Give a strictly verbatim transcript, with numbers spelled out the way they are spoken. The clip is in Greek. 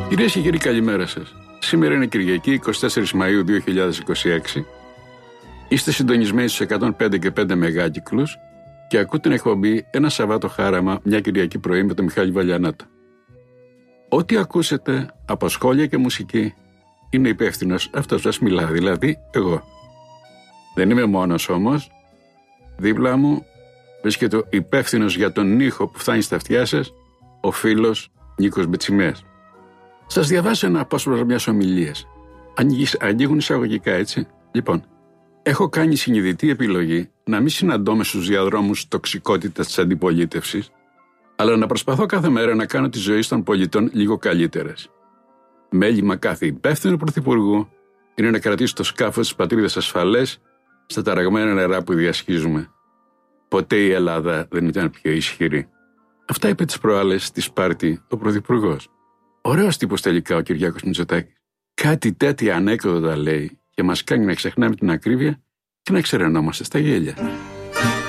Κυρίες και κύριοι, καλημέρα σας. Σήμερα είναι Κυριακή, εικοστή τέταρτη Μαΐου δύο χιλιάδες είκοσι έξι. Είστε συντονισμένοι στους εκατόν πέντε και πέντε μεγάκυκλους και ακούτε την εκπομπή Ένα Σαββάτο Χάραμα, μια Κυριακή πρωί με τον Μιχάλη Βαλιανάτο. Ό,τι ακούσετε από σχόλια και μουσική είναι υπεύθυνος αυτός σας μιλά, δηλαδή εγώ. Δεν είμαι μόνος όμως. Δίπλα μου βρίσκεται ο υπεύθυνος για τον ήχο που φτάνει στα αυτιά σας, ο φίλος Νίκος Μπετσιμέας. Σας διαβάσω ένα απόσπασμα μιας ομιλίας. Ανοίγουν εισαγωγικά, έτσι. Λοιπόν, έχω κάνει συνειδητή επιλογή να μην συναντώ με στους διαδρόμους τοξικότητας της αντιπολίτευσης, αλλά να προσπαθώ κάθε μέρα να κάνω τη ζωή των πολιτών λίγο καλύτερες. Μέλημα κάθε υπεύθυνου πρωθυπουργού είναι να κρατήσει το σκάφος της πατρίδας ασφαλές στα ταραγμένα νερά που διασχίζουμε. Ποτέ η Ελλάδα δεν ήταν πιο ισχυρή. Αυτά είπε τις προάλλες στη Σπάρτη ο πρωθυπουργός. Ωραίος τύπος τελικά ο Κυριάκος Μητσοτάκης. Κάτι τέτοια ανέκδοτα λέει και μας κάνει να ξεχνάμε την ακρίβεια και να ξερενόμαστε στα γέλια.